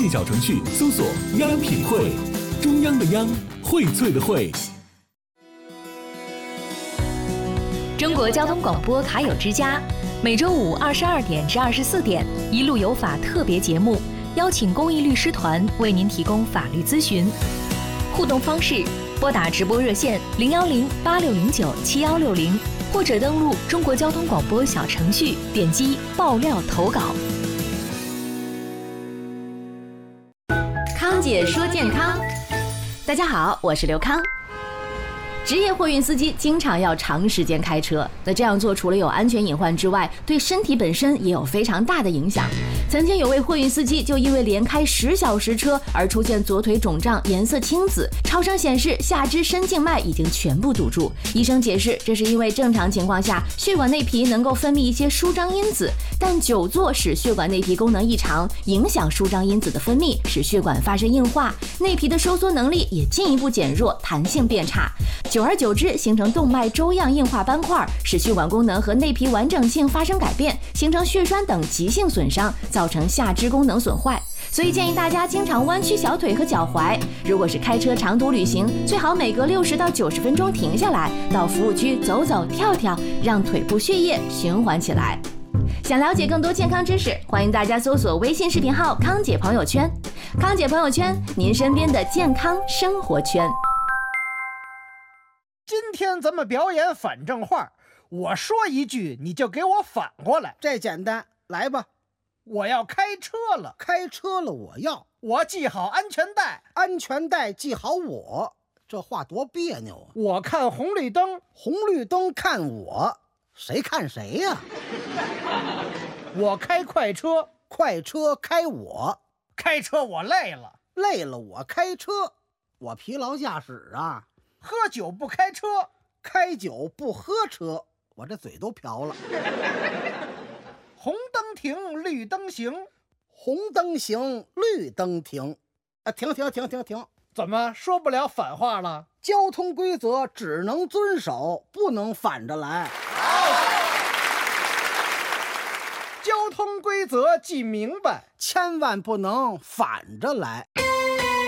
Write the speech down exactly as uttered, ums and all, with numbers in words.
信小程序搜索央品汇，中央的央，荟萃的荟。 中国交通广播卡友之家，每周五二十二点至二十四点，一路有法特别节目，邀请公益律师团为您提供法律咨询。互动方式：拨打直播热线零幺零八六零九七幺六零，或者登录中国交通广播小程序，点击爆料投稿。 康姐说健康，大家好，我是刘康。职业货运司机经常要长时间开车，那这样做除了有安全隐患之外，对身体本身也有非常大的影响。曾经有位货运司机就因为连开十小时车而出现左腿肿胀，颜色青紫，超声显示下肢深静脉已经全部堵住。医生解释，这是因为正常情况下血管内皮能够分泌一些舒张因子，但久坐使血管内皮功能异常，影响舒张因子的分泌，使血管发生硬化，内皮的收缩能力也进一步减弱，弹性变差。久而久之，形成动脉粥样硬化斑块，使血管功能和内皮完整性发生改变，形成血栓等急性损伤，造成下肢功能损坏。所以建议大家经常弯曲小腿和脚踝。如果是开车长途旅行，最好每隔六十到九十分钟停下来，到服务区走走跳跳，让腿部血液循环起来。想了解更多健康知识，欢迎大家搜索微信视频号康姐朋友圈。康姐朋友圈，您身边的健康生活圈。 今天咱们表演反正话，我说一句你就给我反过来。 这简单，来吧。 我要开车了， 开车了我要， 我系好安全带， 安全带系好我。这话多别扭啊！ 我看红绿灯， 红绿灯看我，谁看谁呀、啊？ 我开快车， 快车开我， 开车我累了， 累了我开车，我疲劳驾驶啊。 喝酒不开车， 开酒不喝车，我这嘴都瓢了。 红灯停，绿灯行， 红灯行，绿灯停。啊，停停停停停！ 怎么说不了反话了？ 交通规则只能遵守，不能反着来。 交通规则记明白， 千万不能反着来。